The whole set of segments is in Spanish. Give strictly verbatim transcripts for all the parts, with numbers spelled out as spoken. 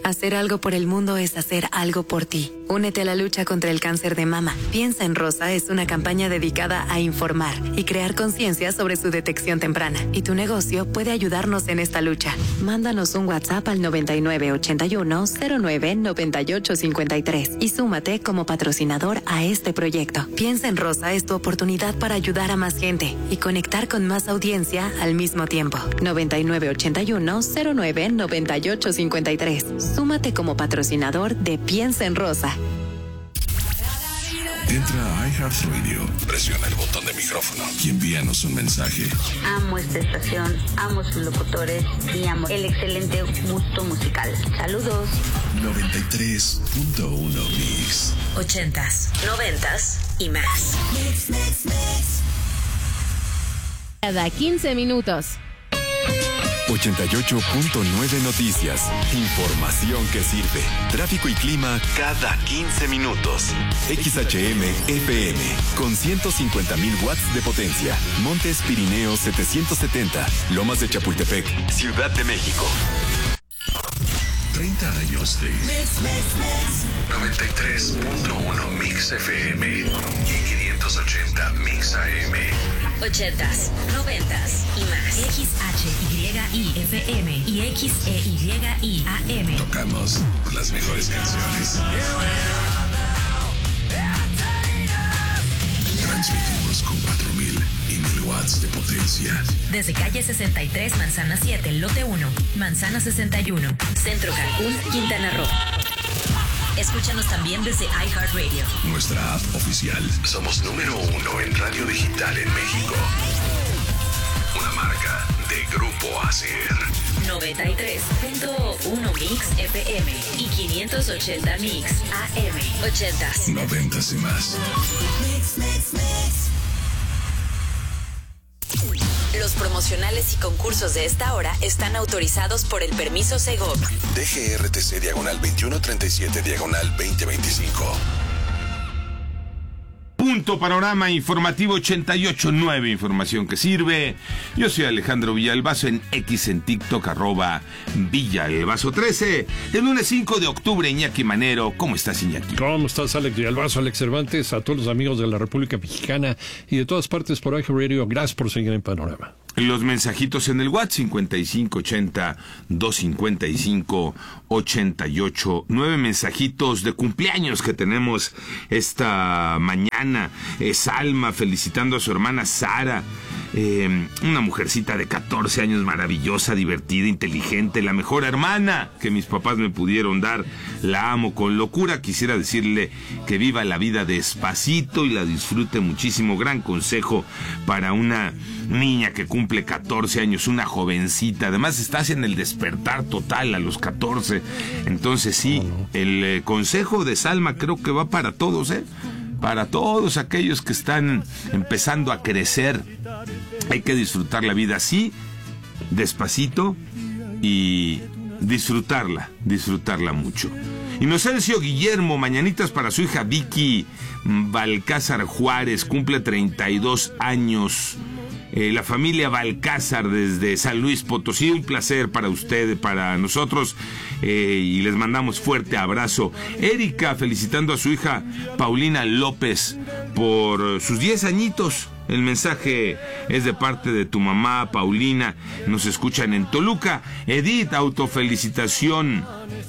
Hacer algo por el mundo es hacer algo por ti. Únete a la lucha contra el cáncer de mama. Piensa en Rosa es una campaña dedicada a informar y crear conciencia sobre su detección temprana. Y tu negocio puede ayudarnos en esta lucha. Mándanos un WhatsApp al noventa y nueve ochenta y uno cero nueve noventa y ocho cincuenta y tres y súmate como patrocinador a este proyecto. Piensa en Rosa es tu oportunidad para ayudar a más gente y conectar con más audiencia al mismo tiempo. noventa y nueve ochenta y uno cero nueve noventa y ocho cincuenta y tres. Súmate como patrocinador de Piensa en Rosa. Entra a iHeartRadio, presiona el botón de micrófono y envíanos un mensaje. Amo esta estación, amo sus locutores y amo el excelente gusto musical. Saludos. noventa y tres punto uno Mix. Ochentas, noventas y más. Mix, mix, mix. Cada quince minutos. ochenta y ocho punto nueve Noticias. Información que sirve. Tráfico y clima cada quince minutos. X H M F M con ciento cincuenta mil watts de potencia. Montes Pirineos setecientos setenta. Lomas de Chapultepec, Ciudad de México. treinta años de Mix, mix, mix. noventa y tres punto uno Mix F M y quinientos ochenta Mix A M. Ochentas, noventas y más. X H Y I F M y X E Y I A M. Tocamos las mejores canciones. Transmitimos con cuatro mil y mil watts de potencia. Desde calle sesenta y tres, Manzana siete, Lote uno, Manzana sesenta y uno, Centro Cancún, Quintana Roo. Escúchanos también desde iHeartRadio. Nuestra app oficial. Somos número uno en radio digital en México. Una marca de Grupo Acer. noventa y tres punto uno Mix F M y quinientos ochenta Mix A M. Ochentas. Noventas y más. Mix, mix, mix. Los promocionales y concursos de esta hora están autorizados por el permiso Segov. D G R T C diagonal veintiuno treinta y siete diagonal veinte veinticinco. Punto Panorama Informativo ochenta y ocho punto nueve, información que sirve. Yo soy Alejandro Villalbazo en X, en TikTok, arroba Villalbazo trece. El lunes cinco de octubre, Iñaki Manero. ¿Cómo estás, Iñaki? ¿Cómo estás, Alex Villalbazo, Alex Cervantes? A todos los amigos de la República Mexicana y de todas partes por iHeartRadio, gracias por seguir en Panorama. Los mensajitos en el WhatsApp cincuenta y cinco ochenta, doscientos cincuenta y cinco, ochenta y ocho. Nueve mensajitos de cumpleaños que tenemos esta mañana. Es Salma felicitando a su hermana Sara. Eh, una mujercita de catorce años, maravillosa, divertida, inteligente, la mejor hermana que mis papás me pudieron dar. La amo con locura. Quisiera decirle que viva la vida despacito y la disfrute muchísimo. Gran consejo para una niña que cumple catorce años, una jovencita. Además estás en el despertar total a los catorce. Entonces sí, el eh, consejo de Salma creo que va para todos, ¿eh? Para todos aquellos que están empezando a crecer. Hay que disfrutar la vida así, despacito, y disfrutarla, disfrutarla mucho. Inocencio Guillermo, mañanitas para su hija Vicky Balcázar Juárez, cumple treinta y dos años. Eh, la familia Balcázar desde San Luis Potosí, un placer para usted, para nosotros, eh, y les mandamos fuerte abrazo. Erika felicitando a su hija Paulina López por sus diez añitos. El mensaje es de parte de tu mamá Paulina. Nos escuchan en Toluca. Edith, autofelicitación.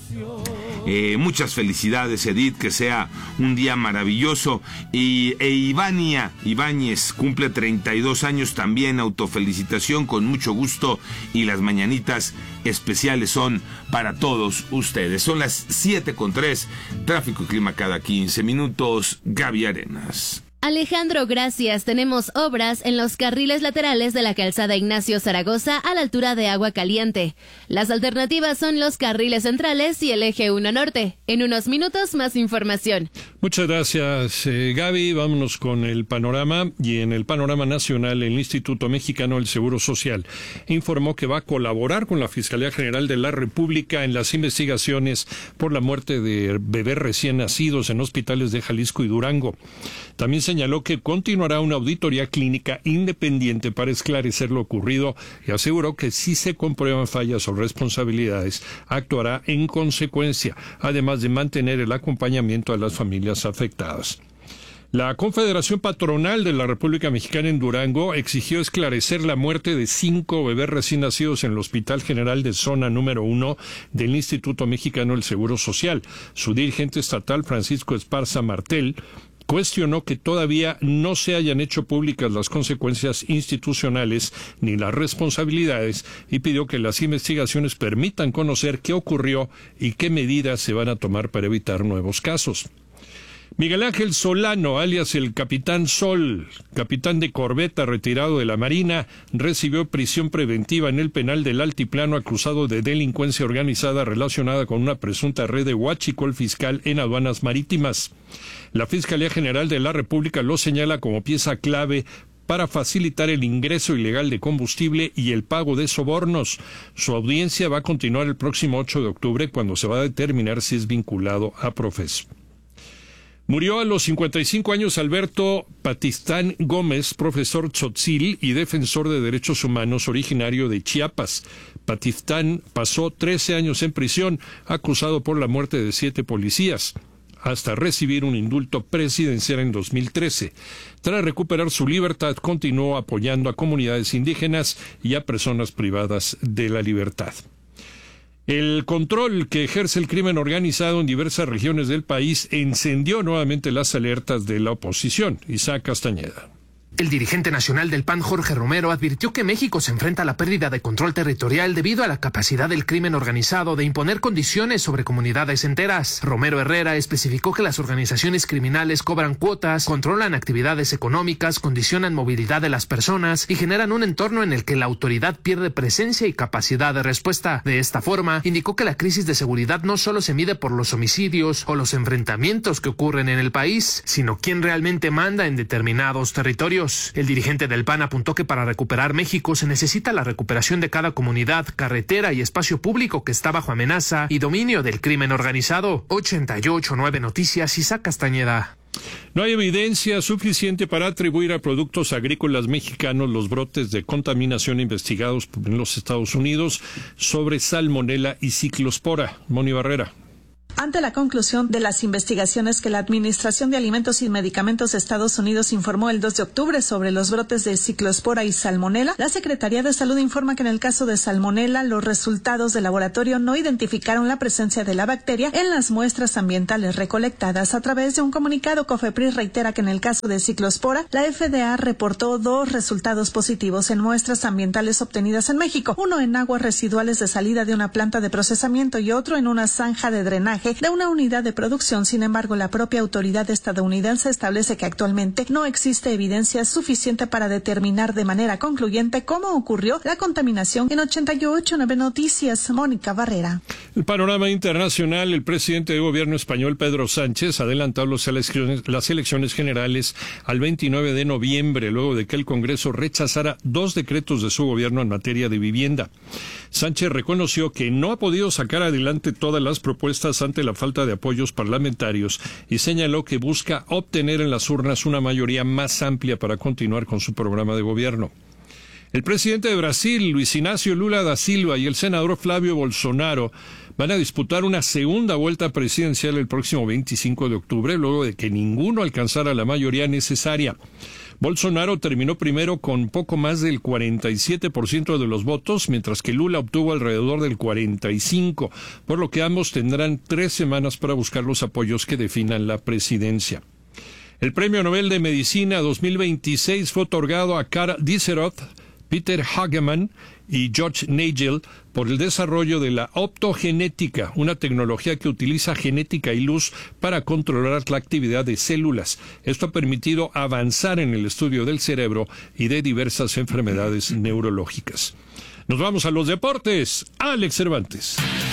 Eh, muchas felicidades, Edith, que sea un día maravilloso. Y e Ivania Ibáñez cumple treinta y dos años también, autofelicitación con mucho gusto, y las mañanitas especiales son para todos ustedes. Son las siete con tres, tráfico y clima cada quince minutos. Gaby Arenas. Alejandro, gracias. Tenemos obras en los carriles laterales de la calzada Ignacio Zaragoza a la altura de Agua Caliente. Las alternativas son los carriles centrales y el eje uno norte. En unos minutos más información. Muchas gracias, eh, Gaby. Vámonos con el panorama. Y en el panorama nacional, el Instituto Mexicano del Seguro Social informó que va a colaborar con la Fiscalía General de la República en las investigaciones por la muerte de bebés recién nacidos en hospitales de Jalisco y Durango. También señaló que continuará una auditoría clínica independiente para esclarecer lo ocurrido y aseguró que si se comprueban fallas o responsabilidades, actuará en consecuencia, además de mantener el acompañamiento a las familias afectadas. La Confederación Patronal de la República Mexicana en Durango exigió esclarecer la muerte de cinco bebés recién nacidos en el Hospital General de Zona número uno del Instituto Mexicano del Seguro Social. Su dirigente estatal, Francisco Esparza Martel, cuestionó que todavía no se hayan hecho públicas las consecuencias institucionales ni las responsabilidades y pidió que las investigaciones permitan conocer qué ocurrió y qué medidas se van a tomar para evitar nuevos casos. Miguel Ángel Solano, alias el Capitán Sol, capitán de corbeta retirado de la Marina, recibió prisión preventiva en el penal del Altiplano acusado de delincuencia organizada relacionada con una presunta red de huachicol fiscal en aduanas marítimas. La Fiscalía General de la República lo señala como pieza clave para facilitar el ingreso ilegal de combustible y el pago de sobornos. Su audiencia va a continuar el próximo ocho de octubre, cuando se va a determinar si es vinculado a Profeso. Murió a los cincuenta y cinco años Alberto Patistán Gómez, profesor tzotzil y defensor de derechos humanos originario de Chiapas. Patistán pasó trece años en prisión, acusado por la muerte de siete policías, hasta recibir un indulto presidencial en dos mil trece. Tras recuperar su libertad, continuó apoyando a comunidades indígenas y a personas privadas de la libertad. El control que ejerce el crimen organizado en diversas regiones del país encendió nuevamente las alertas de la oposición. Isaac Castañeda. El dirigente nacional del P A N, Jorge Romero, advirtió que México se enfrenta a la pérdida de control territorial debido a la capacidad del crimen organizado de imponer condiciones sobre comunidades enteras. Romero Herrera especificó que las organizaciones criminales cobran cuotas, controlan actividades económicas, condicionan movilidad de las personas y generan un entorno en el que la autoridad pierde presencia y capacidad de respuesta. De esta forma, indicó que la crisis de seguridad no solo se mide por los homicidios o los enfrentamientos que ocurren en el país, sino quién realmente manda en determinados territorios. El dirigente del P A N apuntó que para recuperar México se necesita la recuperación de cada comunidad, carretera y espacio público que está bajo amenaza y dominio del crimen organizado. ochenta y ocho punto nueve Noticias, Isaac Castañeda. No hay evidencia suficiente para atribuir a productos agrícolas mexicanos los brotes de contaminación investigados en los Estados Unidos sobre salmonela y ciclospora. Moni Barrera. Ante la conclusión de las investigaciones que la Administración de Alimentos y Medicamentos de Estados Unidos informó el dos de octubre sobre los brotes de ciclospora y salmonela, la Secretaría de Salud informa que en el caso de salmonela, los resultados de laboratorio no identificaron la presencia de la bacteria en las muestras ambientales recolectadas. A través de un comunicado, COFEPRIS reitera que en el caso de ciclospora, la F D A reportó dos resultados positivos en muestras ambientales obtenidas en México, uno en aguas residuales de salida de una planta de procesamiento y otro en una zanja de drenaje de una unidad de producción. Sin embargo, la propia autoridad estadounidense establece que actualmente no existe evidencia suficiente para determinar de manera concluyente cómo ocurrió la contaminación. En ochenta y ocho punto nueve Noticias, Mónica Barrera. El panorama internacional, el presidente de gobierno español, Pedro Sánchez, adelantó las elecciones, las elecciones generales al veintinueve de noviembre, luego de que el Congreso rechazara dos decretos de su gobierno en materia de vivienda. Sánchez reconoció que no ha podido sacar adelante todas las propuestas ante la falta de apoyos parlamentarios y señaló que busca obtener en las urnas una mayoría más amplia para continuar con su programa de gobierno. El presidente de Brasil, Luis Inácio Lula da Silva, y el senador Flávio Bolsonaro van a disputar una segunda vuelta presidencial el próximo veinticinco de octubre, luego de que ninguno alcanzara la mayoría necesaria. Bolsonaro terminó primero con poco más del cuarenta y siete por ciento de los votos, mientras que Lula obtuvo alrededor del cuarenta y cinco por ciento, por lo que ambos tendrán tres semanas para buscar los apoyos que definan la presidencia. El Premio Nobel de Medicina dos mil veintiséis fue otorgado a Karl Disseroth, Peter Hagemann y George Nagel por el desarrollo de la optogenética, una tecnología que utiliza genética y luz para controlar la actividad de células. Esto ha permitido avanzar en el estudio del cerebro y de diversas enfermedades neurológicas. Nos vamos a los deportes. Alex Cervantes.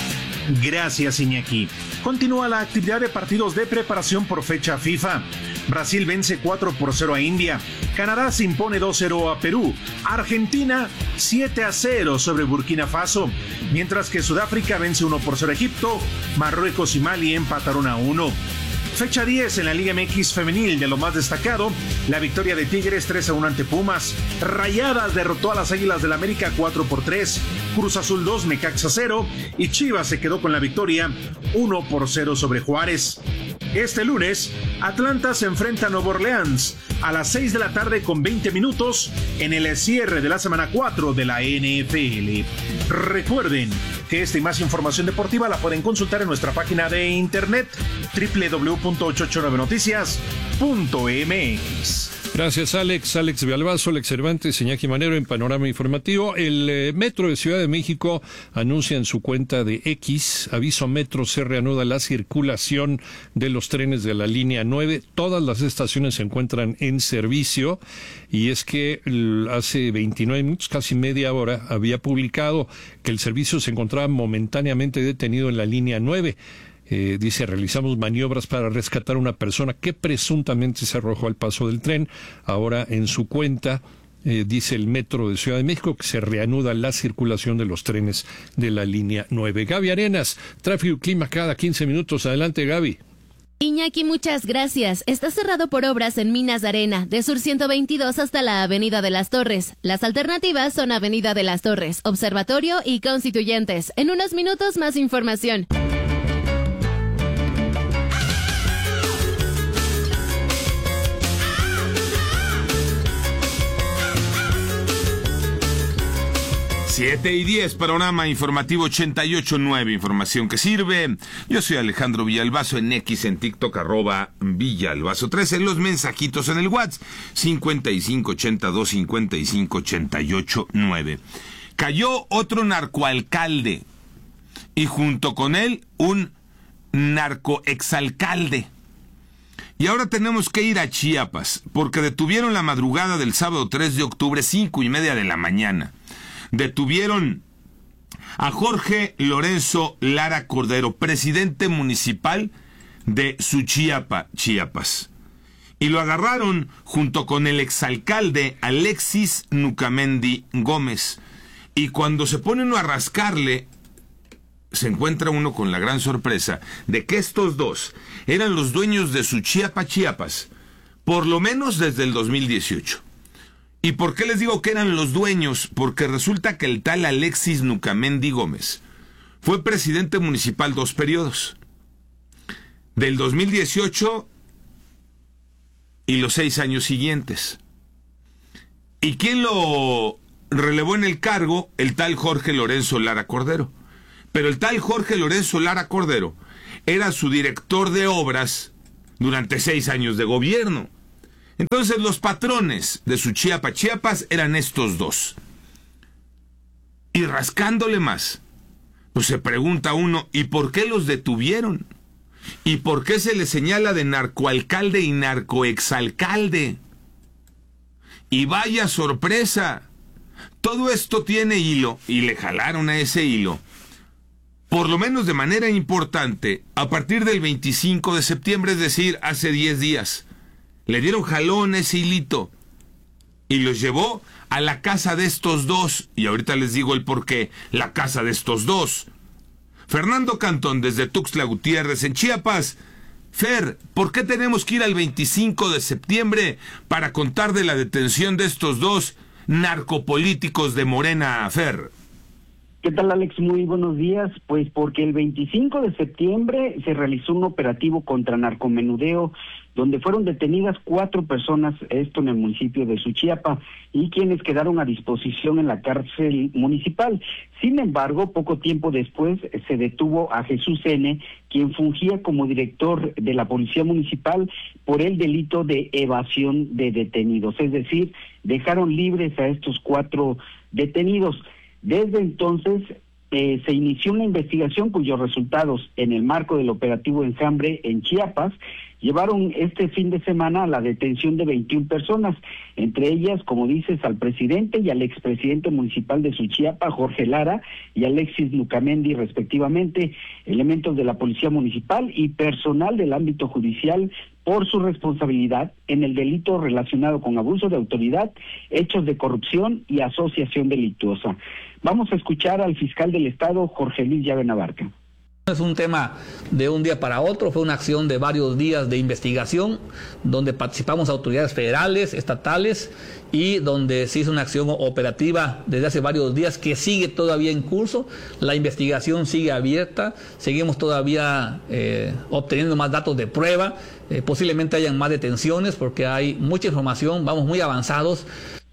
Gracias, Iñaki. Continúa la actividad de partidos de preparación por fecha FIFA. Brasil vence cuatro por cero a India. Canadá se impone dos cero a Perú. Argentina siete a cero sobre Burkina Faso. Mientras que Sudáfrica vence uno por cero a Egipto. Marruecos y Mali empataron a uno. Fecha diez en la Liga M X femenil. De lo más destacado, la victoria de Tigres tres a uno ante Pumas. Rayadas derrotó a las Águilas del América cuatro por tres. Cruz Azul dos, Necaxa cero. Y Chivas se quedó con la victoria uno por cero sobre Juárez. Este lunes, Atlanta se enfrenta a Nueva Orleans a las seis de la tarde con veinte minutos en el cierre de la semana cuatro de la N F L. Recuerden que esta y más información deportiva la pueden consultar en nuestra página de internet doble u doble u doble u punto ochocientos ochenta y nueve noticias punto m x. Gracias, Alex. Alex Villalbazo, Alex Cervantes, Iñaki Manero en Panorama Informativo. El eh, Metro de Ciudad de México anuncia en su cuenta de X, aviso Metro, se reanuda la circulación de los trenes de la línea nueve. Todas las estaciones se encuentran en servicio y es que hace veintinueve minutos, casi media hora, había publicado que el servicio se encontraba momentáneamente detenido en la línea nueve. Eh, dice, realizamos maniobras para rescatar a una persona que presuntamente se arrojó al paso del tren. Ahora en su cuenta eh, dice el Metro de Ciudad de México que se reanuda la circulación de los trenes de la línea nueve. Gaby Arenas, tráfico y clima cada quince minutos. Adelante, Gaby. Iñaki, muchas gracias. Está cerrado por obras en Minas de Arena, de Sur ciento veintidós hasta la Avenida de las Torres. Las alternativas son Avenida de las Torres, Observatorio y Constituyentes. En unos minutos más información. siete y diez, Panorama Informativo ochenta y ocho punto nueve, información que sirve. Yo soy Alejandro Villalbazo en X, en TikTok, arroba Villalbazo trece, los mensajitos en el WhatsApp, cincuenta y cinco ochenta y dos cincuenta y cinco ochenta y ocho nueve. Cayó otro narcoalcalde y junto con él un narcoexalcalde. Y ahora tenemos que ir a Chiapas, porque detuvieron la madrugada del sábado tres de octubre, cinco y media de la mañana. Detuvieron a Jorge Lorenzo Lara Cordero, presidente municipal de Suchiapa, Chiapas. Y lo agarraron junto con el exalcalde Alexis Nucamendi Gómez. Y cuando se pone uno a rascarle, se encuentra uno con la gran sorpresa de que estos dos eran los dueños de Suchiapa, Chiapas, por lo menos desde el dos mil dieciocho. ¿Y por qué les digo que eran los dueños? Porque resulta que el tal Alexis Nucamendi Gómez fue presidente municipal dos periodos, del dos mil dieciocho y los seis años siguientes. ¿Y quién lo relevó en el cargo? El tal Jorge Lorenzo Lara Cordero. Pero el tal Jorge Lorenzo Lara Cordero era su director de obras durante seis años de gobierno. Entonces los patrones de Suchiapa, Chiapas, eran estos dos. Y rascándole más, pues se pregunta uno, ¿y por qué los detuvieron? ¿Y por qué se les señala de narcoalcalde y narcoexalcalde? Y vaya sorpresa, todo esto tiene hilo, y le jalaron a ese hilo, por lo menos de manera importante, a partir del veinticinco de septiembre, es decir, hace diez días. Le dieron jalón ese hilito y los llevó a la casa de estos dos. Y ahorita les digo el porqué, la casa de estos dos. Fernando Cantón, desde Tuxtla Gutiérrez, en Chiapas. Fer, ¿por qué tenemos que ir al veinticinco de septiembre para contar de la detención de estos dos narcopolíticos de Morena, Fer? ¿Qué tal, Alex? Muy buenos días. Pues porque el veinticinco de septiembre se realizó un operativo contra narcomenudeo donde fueron detenidas cuatro personas, esto en el municipio de Suchiapa, y quienes quedaron a disposición en la cárcel municipal. Sin embargo, poco tiempo después se detuvo a Jesús N., quien fungía como director de la Policía Municipal por el delito de evasión de detenidos. Es decir, dejaron libres a estos cuatro detenidos. Desde entonces, eh, se inició una investigación cuyos resultados, en el marco del operativo Enjambre en Chiapas, llevaron este fin de semana a la detención de veintiuna personas, entre ellas, como dices, al presidente y al expresidente municipal de Suchiapa, Jorge Lara, y Alexis Lucamendi, respectivamente, elementos de la Policía Municipal y personal del ámbito judicial por su responsabilidad en el delito relacionado con abuso de autoridad, hechos de corrupción y asociación delictuosa. Vamos a escuchar al fiscal del Estado, Jorge Luis Llave Navarca. No es un tema de un día para otro, fue una acción de varios días de investigación, donde participamos autoridades federales, estatales, y donde se hizo una acción operativa desde hace varios días que sigue todavía en curso. La investigación sigue abierta, seguimos todavía eh, obteniendo más datos de prueba, eh, posiblemente hayan más detenciones porque hay mucha información, vamos muy avanzados.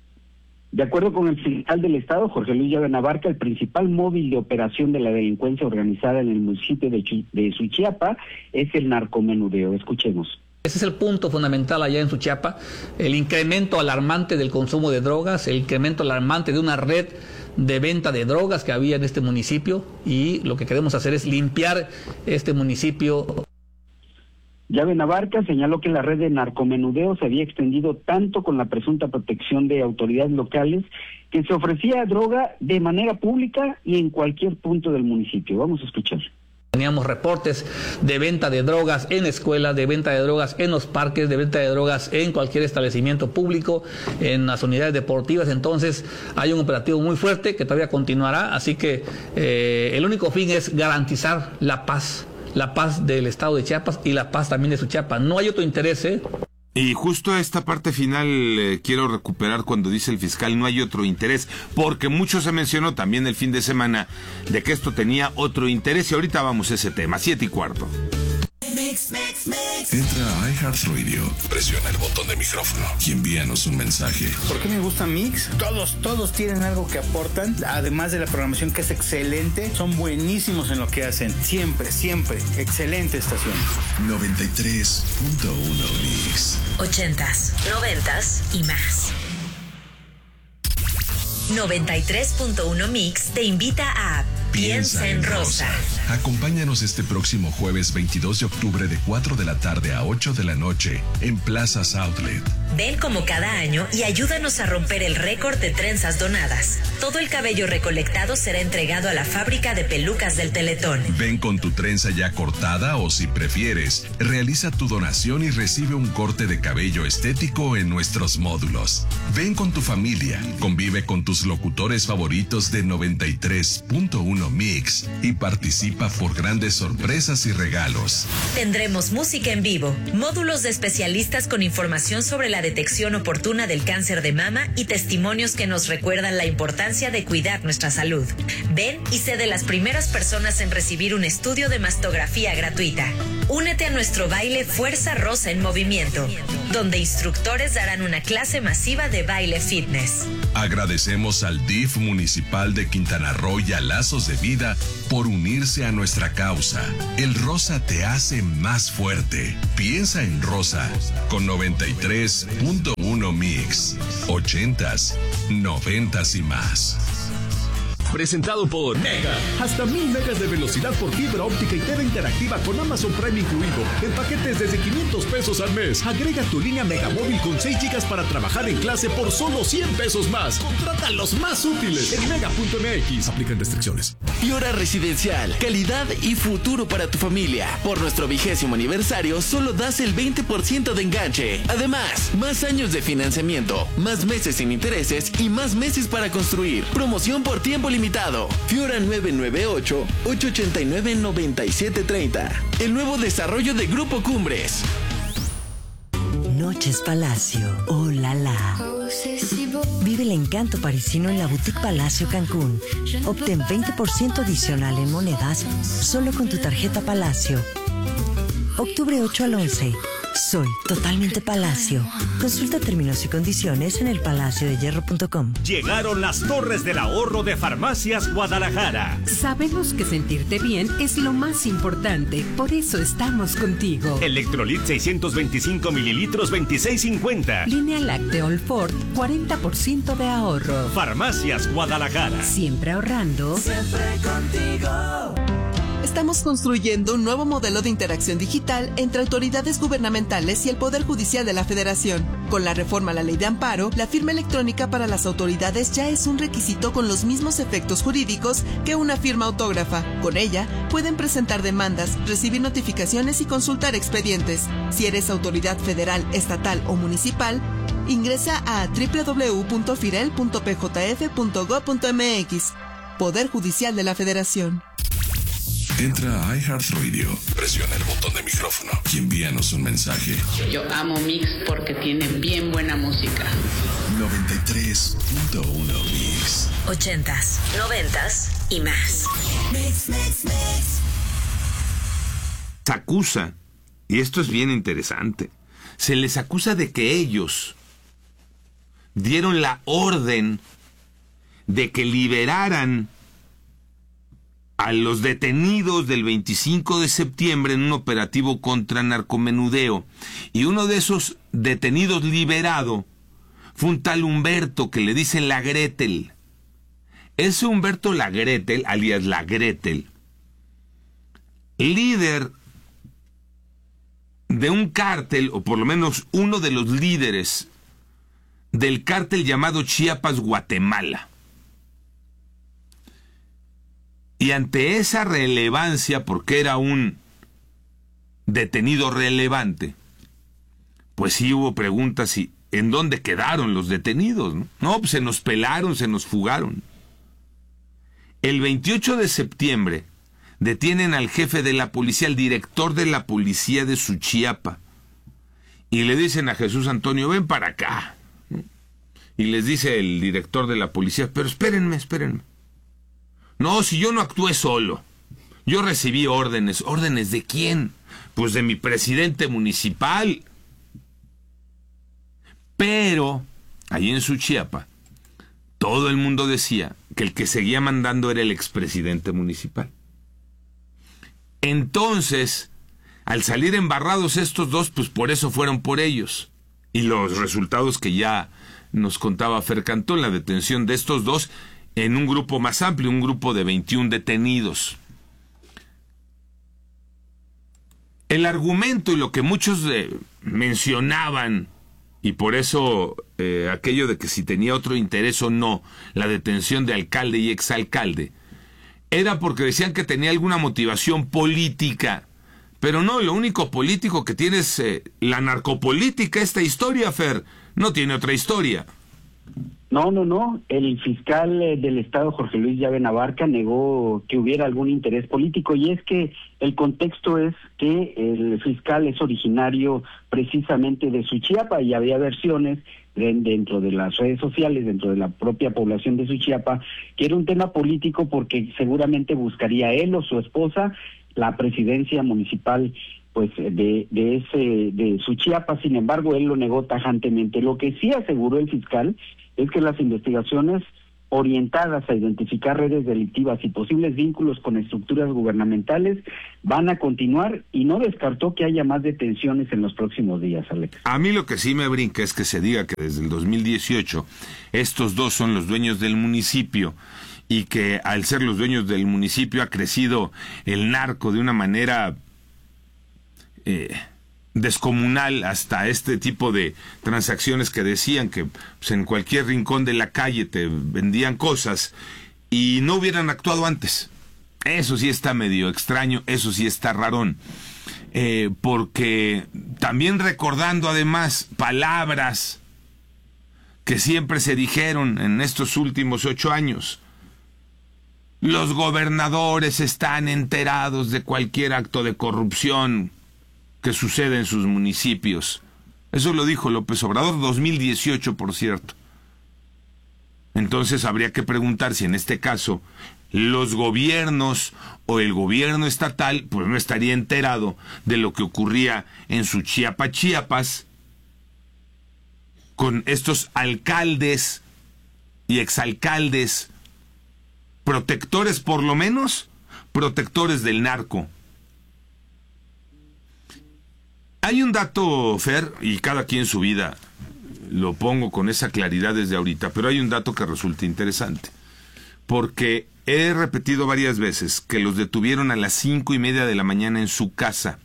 De acuerdo con el fiscal del Estado, Jorge Luis Llave Navarca, el principal móvil de operación de la delincuencia organizada en el municipio de, Chu- de Suchiapa es el narcomenudeo. Escuchemos. Ese es el punto fundamental allá en Suchiapa, el incremento alarmante del consumo de drogas, el incremento alarmante de una red de venta de drogas que había en este municipio, y lo que queremos hacer es limpiar este municipio. Llave Navarca señaló que la red de narcomenudeo se había extendido tanto con la presunta protección de autoridades locales que se ofrecía droga de manera pública y en cualquier punto del municipio. Vamos a escuchar. Teníamos reportes de venta de drogas en escuelas, de venta de drogas en los parques, de venta de drogas en cualquier establecimiento público, en las unidades deportivas. Entonces hay un operativo muy fuerte que todavía continuará, así que eh, el único fin es garantizar la paz. La paz del estado de Chiapas y la paz también de Suchiapa. No hay otro interés, ¿eh? Y justo esta parte final eh, quiero recuperar cuando dice el fiscal no hay otro interés, porque mucho se mencionó también el fin de semana de que esto tenía otro interés, y ahorita vamos a ese tema. Siete y cuarto. Mix, mix, mix. Entra a iHeartRadio, presiona el botón de micrófono y envíanos un mensaje. ¿Por qué me gusta Mix? Todos, todos tienen algo que aportan, además de la programación que es excelente, son buenísimos en lo que hacen, siempre, siempre, excelente estación. noventa y tres punto uno Mix. Ochentas, noventas y más. noventa y tres punto uno Mix te invita a Piensa en Rosa. Acompáñanos este próximo jueves veintidós de octubre de cuatro de la tarde a ocho de la noche en Plazas Outlet. Ven como cada año y ayúdanos a romper el récord de trenzas donadas. Todo el cabello recolectado será entregado a la fábrica de pelucas del Teletón. Ven con tu trenza ya cortada o, si prefieres, realiza tu donación y recibe un corte de cabello estético en nuestros módulos. Ven con tu familia, convive con tus locutores favoritos de noventa y tres punto uno Mix y participa por grandes sorpresas y regalos. Tendremos música en vivo, módulos de especialistas con información sobre la detección oportuna del cáncer de mama y testimonios que nos recuerdan la importancia de cuidar nuestra salud. Ven y sé de las primeras personas en recibir un estudio de mastografía gratuita. Únete a nuestro baile Fuerza Rosa en Movimiento, donde instructores darán una clase masiva de baile fitness. Agradecemos al D I F municipal de Quintana Roo y a Lazos de Vida por unirse a nuestra causa. El rosa te hace más fuerte. Piensa en Rosa con noventa y tres punto uno Mix. Ochentas, noventas y más. Presentado por Mega. Hasta mil megas de velocidad por fibra óptica y T V interactiva con Amazon Prime incluido. En paquetes desde quinientos pesos al mes. Agrega tu línea Mega Móvil con seis gigas para trabajar en clase por solo cien pesos más. Contrata los más útiles en mega punto m x. Aplican restricciones. Fiora Residencial. Calidad y futuro para tu familia. Por nuestro vigésimo aniversario solo das el veinte por ciento de enganche. Además, más años de financiamiento, más meses sin intereses y más meses para construir. Promoción por tiempo limitado. Limitado. Fiora nueve nueve ocho, ocho ocho nueve, nueve siete tres cero. El nuevo desarrollo de Grupo Cumbres. Noches Palacio. Oh la la. Vive el encanto parisino en la Boutique Palacio Cancún. Obtén veinte por ciento adicional en monedas solo con tu tarjeta Palacio. Octubre ocho al once. Soy totalmente Palacio. Consulta términos y condiciones en el palacio de hierro punto com. Llegaron las Torres del Ahorro de Farmacias Guadalajara. Sabemos que sentirte bien es lo más importante, por eso estamos contigo. Electrolit seiscientos veinticinco mililitros, veintiséis cincuenta. Línea Lácteo Ford, cuarenta por ciento de ahorro. Farmacias Guadalajara. Siempre ahorrando. Siempre contigo. Estamos construyendo un nuevo modelo de interacción digital entre autoridades gubernamentales y el Poder Judicial de la Federación. Con la reforma a la Ley de Amparo, la firma electrónica para las autoridades ya es un requisito con los mismos efectos jurídicos que una firma autógrafa. Con ella, pueden presentar demandas, recibir notificaciones y consultar expedientes. Si eres autoridad federal, estatal o municipal, ingresa a doble u doble u doble u punto firel punto p j f punto gob punto m x. Poder Judicial de la Federación. Entra a iHeartRadio, presiona el botón de micrófono y envíanos un mensaje. Yo amo Mix porque tiene bien buena música. noventa y tres punto uno Mix. Ochentas, noventas y más. Mix, mix, mix. Se acusa, y esto es bien interesante, se les acusa de que ellos dieron la orden de que liberaran a los detenidos del veinticinco de septiembre en un operativo contra narcomenudeo. Y uno de esos detenidos liberado fue un tal Humberto, que le dicen la Gretel. Ese Humberto la Gretel, alias la Gretel, líder de un cártel, o por lo menos uno de los líderes del cártel llamado Chiapas Guatemala. Y ante esa relevancia, porque era un detenido relevante, pues sí hubo preguntas y ¿en dónde quedaron los detenidos? No, no pues se nos pelaron, se nos fugaron. El veintiocho de septiembre detienen al jefe de la policía, al director de la policía de Suchiapa, y le dicen a Jesús Antonio, ven para acá. Y les dice el director de la policía, pero espérenme, espérenme. No, si yo no actué solo. Yo recibí órdenes. ¿Órdenes de quién? Pues de mi presidente municipal. Pero, ahí en Suchiapa, todo el mundo decía que el que seguía mandando era el expresidente municipal. Entonces, al salir embarrados estos dos, pues por eso fueron por ellos. Y los resultados que ya nos contaba Fer Cantón, la detención de estos dos en un grupo más amplio, un grupo de veintiún detenidos. El argumento y lo que muchos eh, mencionaban, y por eso eh, aquello de que si tenía otro interés o no la detención de alcalde y exalcalde, era porque decían que tenía alguna motivación política. Pero no, lo único político que tiene es eh, la narcopolítica, esta historia, Fer. No tiene otra historia. No, no, no. El fiscal eh, del Estado, Jorge Luis Llave Navarca, negó que hubiera algún interés político, y es que el contexto es que el fiscal es originario precisamente de Suchiapa, y había versiones de, dentro de las redes sociales, dentro de la propia población de Suchiapa, que era un tema político porque seguramente buscaría él o su esposa la presidencia municipal pues de, de ese de Suchiapa. Sin embargo, él lo negó tajantemente. Lo que sí aseguró el fiscal es que las investigaciones orientadas a identificar redes delictivas y posibles vínculos con estructuras gubernamentales van a continuar, y no descartó que haya más detenciones en los próximos días, Alex. A mí lo que sí me brinca es que se diga que desde el dos mil dieciocho estos dos son los dueños del municipio, y que al ser los dueños del municipio ha crecido el narco de una manera eh, descomunal, hasta este tipo de transacciones que decían que pues, en cualquier rincón de la calle te vendían cosas y no hubieran actuado antes. Eso sí está medio extraño, eso sí está rarón. Eh, porque también recordando además palabras que siempre se dijeron en estos últimos ocho años. Los gobernadores están enterados de cualquier acto de corrupción que sucede en sus municipios. Eso lo dijo López Obrador, dos mil dieciocho, por cierto. Entonces habría que preguntar si en este caso los gobiernos o el gobierno estatal pues no estaría enterado de lo que ocurría en su Chiapa, Chiapas, con estos alcaldes y exalcaldes, protectores por lo menos, protectores del narco. Hay un dato, Fer, y cada quien su vida, lo pongo con esa claridad desde ahorita, pero hay un dato que resulta interesante, porque he repetido varias veces que los detuvieron a las cinco y media de la mañana en su casa.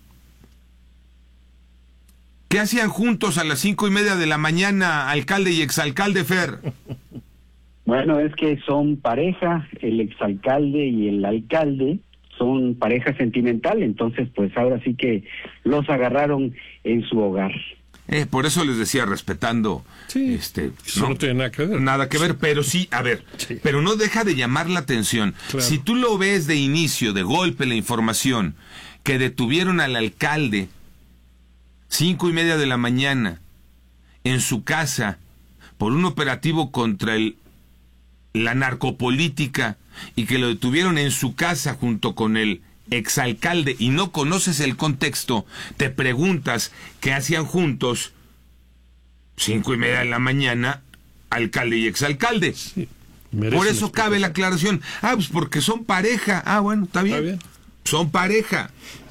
¿Qué hacían juntos a las cinco y media de la mañana, alcalde y exalcalde, Fer? Bueno, es que son pareja, el exalcalde y el alcalde son pareja sentimental, entonces pues ahora sí que los agarraron en su hogar. Eh, por eso les decía, respetando, sí, este, eso no, no tiene nada que ver. Nada que ver, pero sí, a ver, sí. Pero no deja de llamar la atención. Claro. Si tú lo ves de inicio, de golpe, la información, que detuvieron al alcalde cinco y media de la mañana en su casa por un operativo contra el la narcopolítica y que lo detuvieron en su casa junto con el exalcalde y no conoces el contexto, te preguntas qué hacían juntos cinco y media de la mañana alcalde y exalcalde. Sí, por eso cabe la aclaración. Ah, pues porque son pareja. Ah, bueno, está bien. Está bien. Son pareja.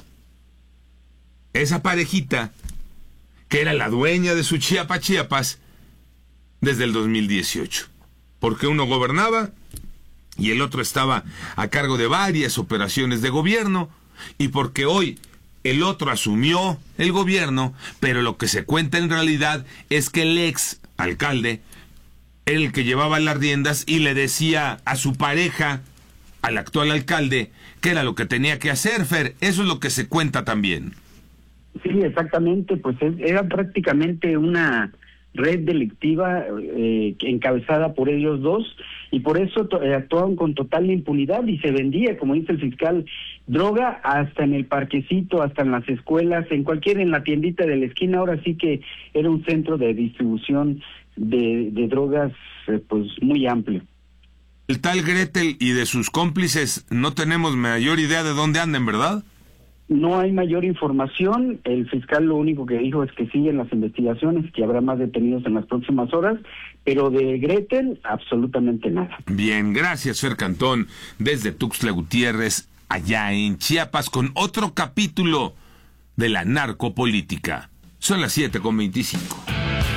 Esa parejita que era la dueña de su Chiapa, Chiapas desde el dos mil dieciocho. Porque uno gobernaba y el otro estaba a cargo de varias operaciones de gobierno, y porque hoy el otro asumió el gobierno, pero lo que se cuenta en realidad es que el ex alcalde era el que llevaba las riendas y le decía a su pareja, al actual alcalde, qué era lo que tenía que hacer, Fer. Eso es lo que se cuenta también. Sí, exactamente, pues era prácticamente una red delictiva eh, encabezada por ellos dos, y por eso to- eh, actuaban con total impunidad y se vendía, como dice el fiscal, droga hasta en el parquecito, hasta en las escuelas, en cualquier, en la tiendita de la esquina. Ahora sí que era un centro de distribución de, de drogas eh, pues muy amplio. El tal Gretel y de sus cómplices no tenemos mayor idea de dónde andan, ¿verdad? No hay mayor información. El fiscal lo único que dijo es que siguen las investigaciones, que habrá más detenidos en las próximas horas, pero de Gretel absolutamente nada. Bien, gracias, Fer Cantón, desde Tuxtla Gutiérrez, allá en Chiapas, con otro capítulo de la narcopolítica. Son las siete con veinticinco.